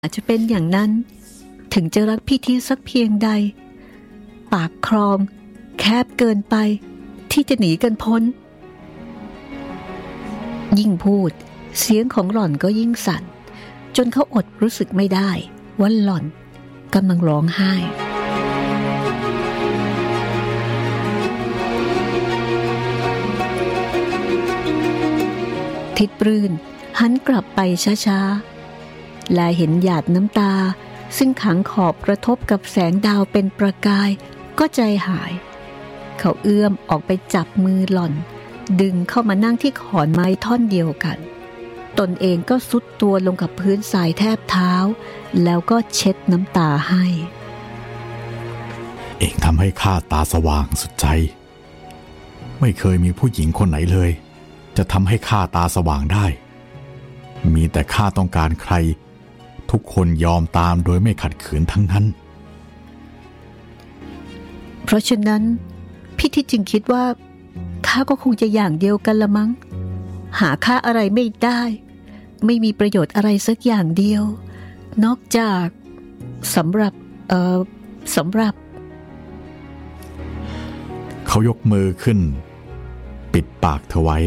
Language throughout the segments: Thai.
อาจจะเป็นอย่างนั้นถึงจะรักพี่ทิสักเพียงใดปากคลองแคบเกินไปที่จะหนีกันพ้นยิ่งพูดเสียงของหล่อนก็ยิ่งสั่นจนเขาอดรู้สึกไม่ได้ว่าหล่อนกำลังร้องไห้ทิดปรื่นหันกลับไปช้าๆและเห็นหยาดน้ำตาซึ่งขังขอบกระทบกับแสงดาวเป็นประกายก็ใจหายเขาเอื้อมออกไปจับมือหล่อนดึงเข้ามานั่งที่ขอนไม้ท่อนเดียวกันตนเองก็ซุดตัวลงกับพื้นทรายแทบเท้าแล้วก็เช็ดน้ำตาให้เองทำให้ข้าตาสว่างสุดใจไม่เคยมีผู้หญิงคนไหนเลยจะทำให้ข้าตาสว่างได้มีแต่ข้าต้องการใครทุกคนยอมตามโดยไม่ขัดขืนทั้งนั้นเพราะฉะนั้นพี่ทิดจึงคิดว่าข้าก็คงจะอย่างเดียวกันละมั้งหาค่าอะไรไม่ได้ไม่มีประโยชน์อะไรสักอย่างเดียวนอกจากสำหรับเขายกมือขึ้นปิดปากเธอไว้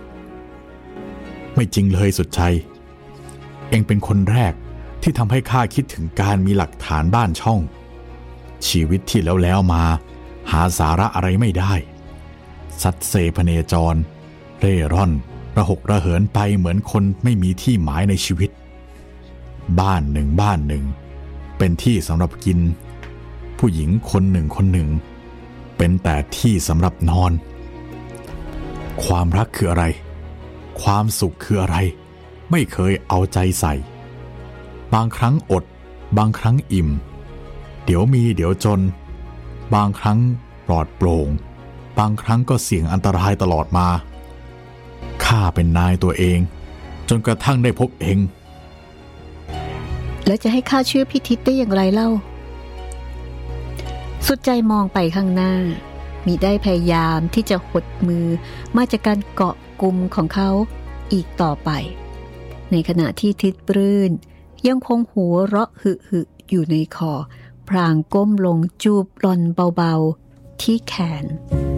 ไม่จริงเลยสุดชัยเองเป็นคนแรกที่ทำให้ข้าคิดถึงการมีหลักฐานบ้านช่องชีวิตที่แล้วมาหาสาระอะไรไม่ได้สัตเสพเนจรเร่ร่อนระหกระเหินไปเหมือนคนไม่มีที่หมายในชีวิตบ้านหนึ่งเป็นที่สำหรับกินผู้หญิงคนหนึ่งเป็นแต่ที่สำหรับนอนความรักคืออะไรความสุขคืออะไรไม่เคยเอาใจใส่บางครั้งอดบางครั้งอิ่มเดี๋ยวมีเดี๋ยวจนบางครั้งปลอดโปร่งบางครั้งก็เสี่ยงอันตรายตลอดมาข้าเป็นนายตัวเองจนกระทั่งได้พบเองแล้วจะให้ข้าเชื่อพี่ทิดได้อย่างไรเล่าสุดใจมองไปข้างหน้ามิได้พยายามที่จะหดมือมาจากการเกาะกุมของเขาอีกต่อไปในขณะที่ทิดปรื่นยังคงหัวเราะหึอยู่ในคอพลางก้มลงจูบหล่อนเบาๆที่แขน